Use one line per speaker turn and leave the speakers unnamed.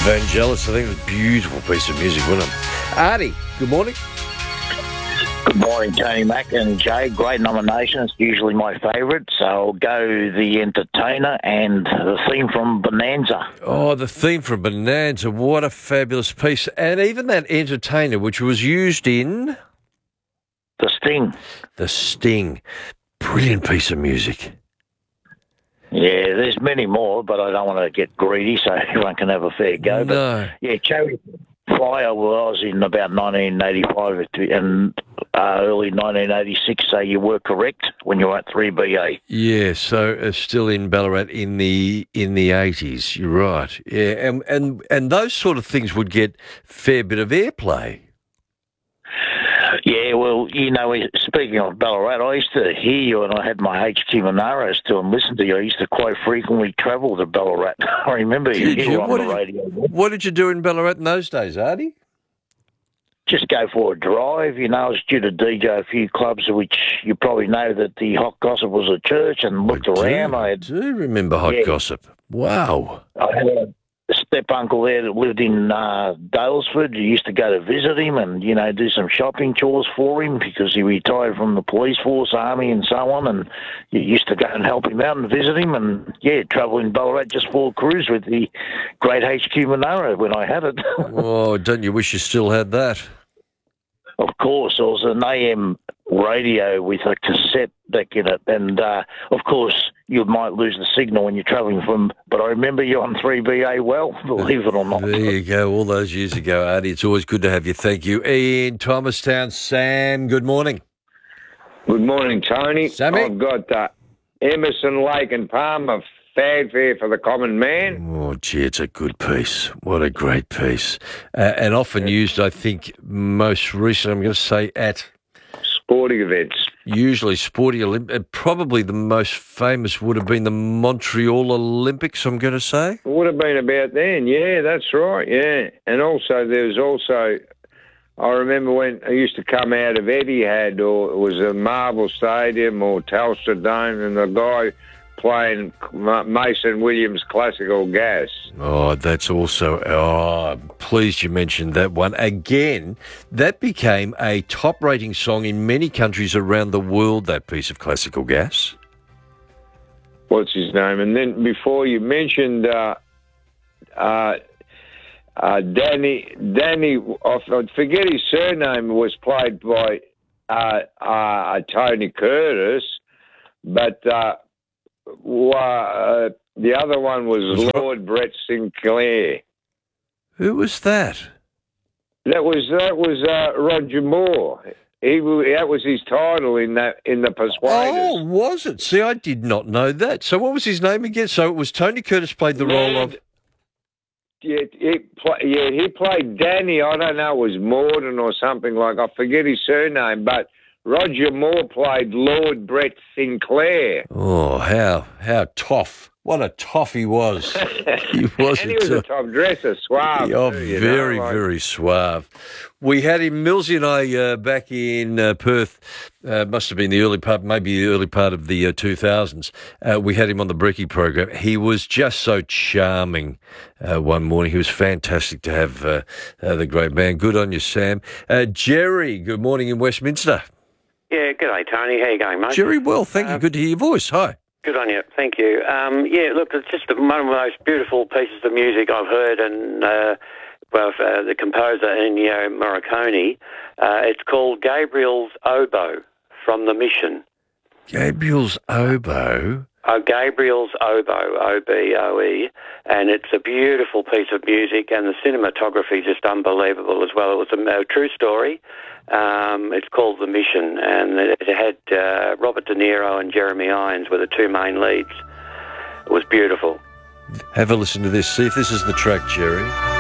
Vangelis, I think it was a beautiful piece of music, wasn't it? Artie, good morning.
Good morning, Tony Mack and Jay. Great nominations, usually my favourite. So I'll go The Entertainer and the theme from Bonanza.
Oh, the theme from Bonanza, what a fabulous piece. And even that Entertainer, which was used in...
The Sting.
The Sting. Brilliant piece of music.
Yeah, there's many more, but I don't want to get greedy, so everyone can have a fair go.
No.
But yeah, Cherry Flyer was in about 1985 and early 1986, so you were correct when you were at 3BA.
Yeah, so still in Ballarat in the 80s, you're right. Yeah, and those sort of things would get a fair bit of airplay.
Yeah, well, you know, speaking of Ballarat, I used to hear you and I had my HQ Monaro still and listen to you. I used to quite frequently travel to Ballarat. I remember you were on the radio.
What did you do in Ballarat in those days, Artie?
Just go for a drive. You know, I was due to DJ a few clubs, which you probably know that the Hot Gossip was a church, and looked around. I
do remember Hot Gossip. Wow.
I had a step-uncle there that lived in Dalesford. You used to go to visit him and, you know, do some shopping chores for him because he retired from the police force, army and so on, and you used to go and help him out and visit him and, yeah, travel in Ballarat just for a cruise with the great HQ Monaro when I had it.
Oh, don't you wish you still had that?
Of course, it was an AM radio with a cassette deck in it, and of course you might lose the signal when you're travelling from, but I remember you on 3BA well, believe it or not.
There you go, all those years ago, Artie. It's always good to have you. Thank you. In Thomastown, Sam, good morning.
Good morning, Tony.
Sammy?
I've got Emerson, Lake and Palmer, Fanfare for the Common Man.
Oh, gee, it's a good piece. What a great piece. And often used, I think, most recently, I'm going to say, at...
sporting events.
Usually sporting Olympics. Probably the most famous would have been the Montreal Olympics, I'm going to say.
It would have been about then, yeah, that's right, yeah. And also, I remember when I used to come out of Etihad, or it was a Marvel Stadium or Telstra Dome, and the guy playing Mason Williams Classical Gas.
Oh, that's also... Oh, pleased you mentioned that one. Again, that became a top-rating song in many countries around the world, that piece of Classical Gas.
What's his name? And then before you mentioned Danny, I forget his surname, was played by Tony Curtis, but... the other one was Lord Brett Sinclair.
Who was that?
That was Roger Moore. That was his title in the Persuaders.
Oh, was it? See, I did not know that. So, what was his name again? So it was Tony Curtis played the role of.
Yeah, he played Danny. I don't know, it was Morden or something like. I forget his surname, but. Roger Moore played Lord Brett Sinclair.
Oh, how tough. What a toff he was.
He was a top dresser, suave.
Oh,
too,
very suave. We had him, Millsy and I, back in Perth, must have been the early part of the 2000s. We had him on the Brekkie program. He was just so charming one morning. He was fantastic to have the great man. Good on you, Sam. Jerry, good morning in Westminster.
Yeah, good day, Tony. How you going, mate?
Jerry, well, thank you. Good to hear your voice. Hi.
Good on you. Thank you. Yeah, look, it's just one of the most beautiful pieces of music I've heard, and the composer Ennio Morricone. It's called Gabriel's Oboe from The Mission.
Gabriel's Oboe?
Oh, Gabriel's Oboe, O-B-O-E, and it's a beautiful piece of music, and the cinematography is just unbelievable as well. It was a true story. It's called The Mission, and it had Robert De Niro and Jeremy Irons were the two main leads. It was beautiful.
Have a listen to this. See if this is the track, Jerry.